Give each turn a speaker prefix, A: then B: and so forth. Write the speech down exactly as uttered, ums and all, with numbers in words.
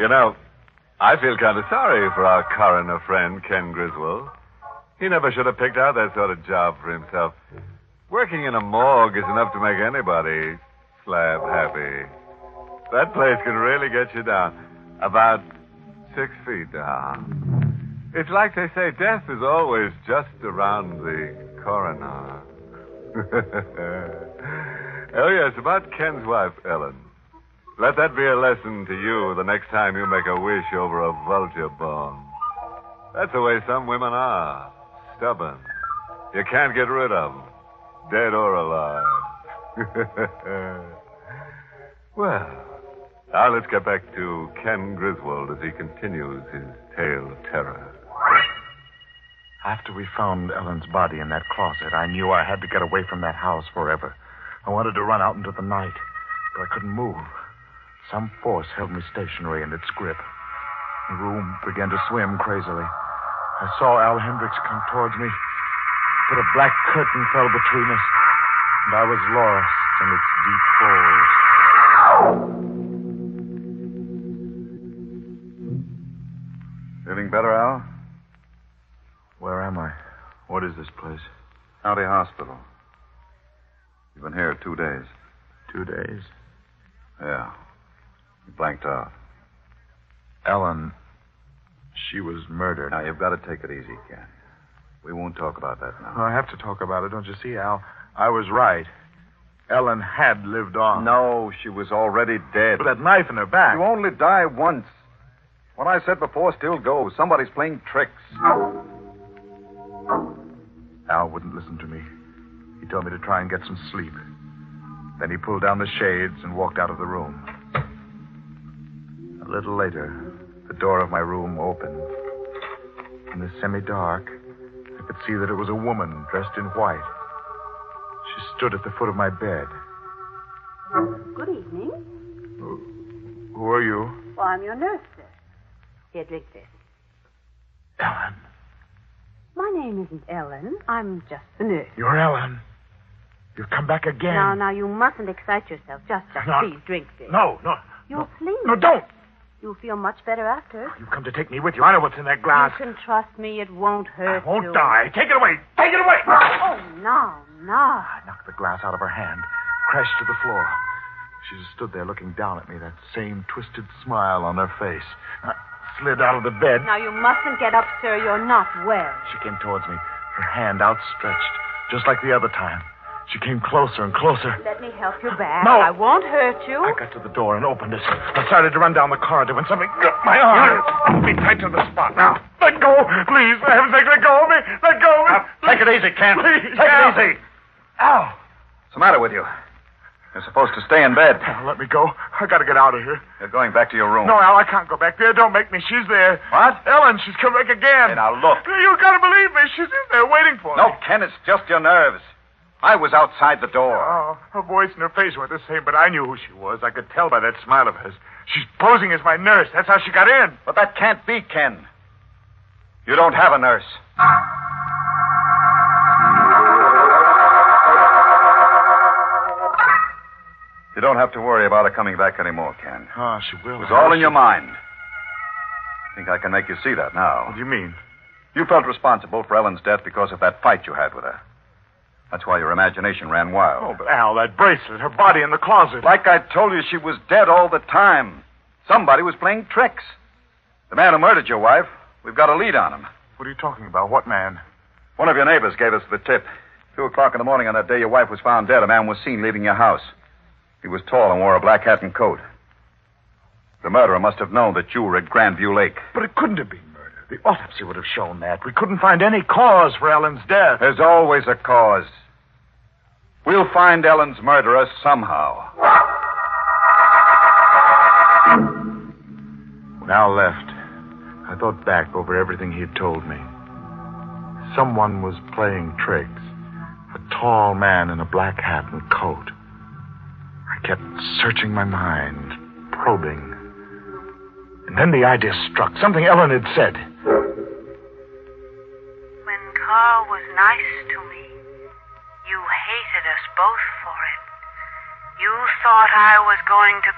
A: You know, I feel kind of sorry for our coroner friend, Ken Griswold. He never should have picked out that sort of job for himself. Working in a morgue is enough to make anybody slab happy. That place can really get you down. About six feet down. It's like they say, death is always just around the corner. Oh, yes, about Ken's wife, Ellen. Let that be a lesson to you the next time you make a wish over a vulture bone. That's the way some women are. Stubborn. You can't get rid of them. Dead or alive. Well, now let's get back to Ken Griswold as he continues his tale of terror.
B: After we found Ellen's body in that closet, I knew I had to get away from that house forever. I wanted to run out into the night, but I couldn't move. Some force held me stationary in its grip. The room began to swim crazily. I saw Al Hendricks come towards me, but a black curtain fell between us, and I was lost in its deep folds.
C: Feeling better, Al?
B: Where am I? What is this place?
C: County Hospital. You've been here two days.
B: Two days?
C: Yeah. You blanked out.
B: Ellen, she was murdered.
C: Now, you've got to take it easy, Ken. We won't talk about that now.
B: I have to talk about it, don't you see, Al? I was right. Ellen had lived on.
C: No, she was already dead.
B: But that knife in her back.
C: You only die once. What I said before still goes. Somebody's playing tricks.
B: Al wouldn't listen to me. He told me to try and get some sleep. Then he pulled down the shades and walked out of the room. A little later, the door of my room opened. In the semi-dark, I could see that it was a woman dressed in white. She stood at the foot of my bed.
D: Good evening.
B: Who, who are you?
D: Well, I'm your nurse, sir. Here, drink this.
B: Ellen.
D: My name isn't Ellen. I'm just the nurse.
B: You're Ellen. You've come back again.
D: Now, now, you mustn't excite yourself. Just, just
B: No.
D: please drink this.
B: No, no.
D: You'll
B: no.
D: sleep.
B: No, don't.
D: You'll feel much better after.
B: You've come to take me with you. I know what's in that glass.
D: You can trust me. It won't hurt
B: I won't
D: you.
B: die. Take it away. Take it away.
D: Oh, now, now.
B: I knocked the glass out of her hand, crashed to the floor. She just stood there looking down at me, that same twisted smile on her face. I slid out of the bed.
D: Now, you mustn't get up, sir. You're not well.
B: She came towards me, her hand outstretched, just like the other time. She came closer and closer.
D: Let me help you back.
B: No.
D: I won't hurt you.
B: I got to the door and opened it. I started to run down the corridor when something gripped my arm. Hold me tight to the spot. Now, let go, please. For heaven's sake, let go of me. Let go of me.
C: Now, take it easy, Ken.
B: Please,
C: Take
B: Al.
C: it easy.
B: Al.
C: What's the matter with you? You're supposed to stay in bed.
B: Al, let me go. I got to get out of here.
C: You're going back to your room.
B: No, Al, I can't go back there. Don't make me. She's there.
C: What?
B: Ellen, she's come back again.
C: Hey, now, look.
B: You got to believe me. She's in there waiting for
C: No,
B: me.
C: Ken, it's just your nerves. I was outside the door.
B: Oh, her voice and her face weren't the same, but I knew who she was. I could tell by that smile of hers. She's posing as my nurse. That's how she got in.
C: But that can't be, Ken. You don't have a nurse. You don't have to worry about her coming back anymore, Ken.
B: Oh, she will.
C: It was all in your mind. I think I can make you see that now.
B: What do you mean?
C: You felt responsible for Ellen's death because of that fight you had with her. That's why your imagination ran wild.
B: Oh, but Al, that bracelet, her body in the closet.
C: Like I told you, she was dead all the time. Somebody was playing tricks. The man who murdered your wife, we've got a lead on him.
B: What are you talking about? What man?
C: One of your neighbors gave us the tip. Two o'clock in the morning on that day your wife was found dead, a man was seen leaving your house. He was tall and wore a black hat and coat. The murderer must have known that you were at Grandview Lake.
B: But it couldn't have been murder. The autopsy would have shown that. We couldn't find any cause for Ellen's death.
C: There's always a cause. We'll find Ellen's murderer somehow.
B: When Al left, I thought back over everything he had told me. Someone was playing tricks. A tall man in a black hat and coat. I kept searching my mind, probing. And then the idea struck. Something Ellen had said.
E: When Carl was nice to me, you hated us both for it. You thought I was going to